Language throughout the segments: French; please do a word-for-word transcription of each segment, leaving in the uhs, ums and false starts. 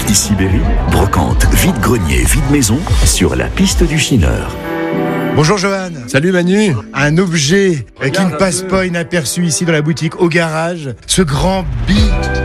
Ici Berry, brocante, vide-grenier, vide-maison, sur la piste du Chineur. Bonjour Johan. Salut Manu. Un objet euh, qui ne passe pas inaperçu ici dans la boutique au garage, ce grand bi.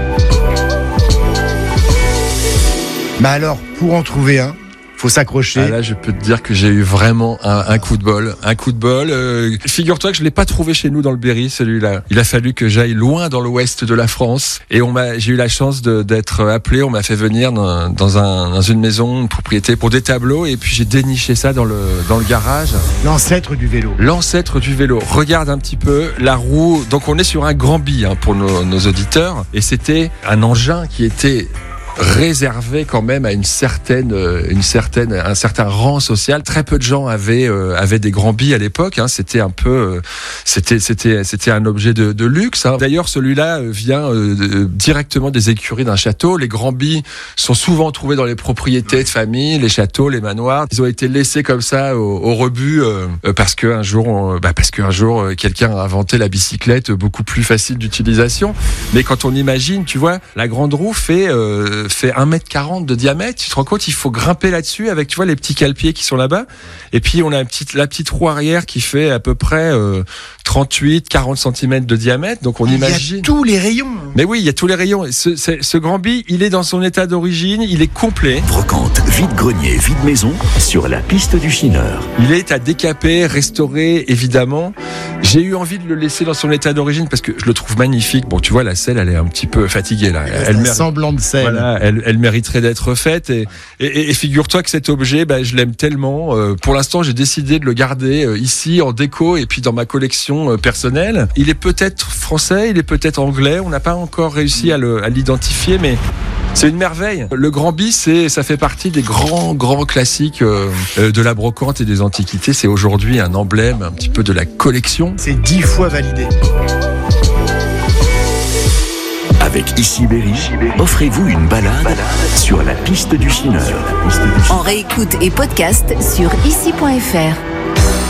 Mais alors, pour en trouver un, faut s'accrocher. Ah là, je peux te dire que j'ai eu vraiment un, un coup de bol. Un coup de bol. Euh, figure-toi que je l'ai pas trouvé chez nous dans le Berry, celui-là. Il a fallu que j'aille loin dans l'ouest de la France. Et on m'a, j'ai eu la chance de, d'être appelé. On m'a fait venir dans, dans, un, dans une maison, une propriété pour des tableaux. Et puis j'ai déniché ça dans le, dans le garage. L'ancêtre du vélo. L'ancêtre du vélo. Regarde un petit peu la roue. Donc on est sur un grand bi hein, pour nos, nos auditeurs. Et c'était un engin qui était réservé quand même à une certaine, une certaine, un certain rang social. Très peu de gens avaient, euh, avaient des grands bis à l'époque. Hein. C'était un peu, euh, c'était, c'était, c'était un objet de, de luxe. Hein. D'ailleurs, celui-là vient euh, de, directement des écuries d'un château. Les grands bis sont souvent trouvés dans les propriétés de famille, les châteaux, les manoirs. Ils ont été laissés comme ça au, au rebut euh, parce que un jour, on, bah parce qu'un jour, quelqu'un a inventé la bicyclette beaucoup plus facile d'utilisation. Mais quand on imagine, tu vois, la grande roue fait euh, fait un mètre quarante de diamètre, tu te rends compte, il faut grimper là-dessus avec, tu vois, les petits cale-pieds qui sont là-bas. Et puis, on a une petite, la petite roue arrière qui fait à peu près euh, trente-huit, quarante centimètres de diamètre. Donc, on il imagine... Il y a tous les rayons. Mais oui, il y a tous les rayons. Ce, ce, ce grand bi, il est dans son état d'origine, il est complet. Brocante, vide-grenier, vide-maison, sur la piste du Chineur. Il est à décaper, restaurer, évidemment. J'ai eu envie de le laisser dans son état d'origine parce que je le trouve magnifique. Bon, tu vois, la selle, elle est un petit peu fatiguée, là. Elle, elle mérite... semblant de selle. Voilà, elle, elle mériterait d'être faite. Et, et, et figure-toi que cet objet, bah, je l'aime tellement. Euh, pour l'instant, j'ai décidé de le garder euh, ici, en déco, et puis dans ma collection euh, personnelle. Il est peut-être français, il est peut-être anglais. On n'a pas encore réussi à, le, à l'identifier, mais... c'est une merveille. Le grand bis, c'est, ça fait partie des grands, grands classiques euh, de la brocante et des antiquités. C'est aujourd'hui un emblème un petit peu de la collection. C'est dix fois validé. Avec Ici Berry, offrez-vous une balade, balade sur la piste du Chineur. En réécoute et podcast sur ici point f r.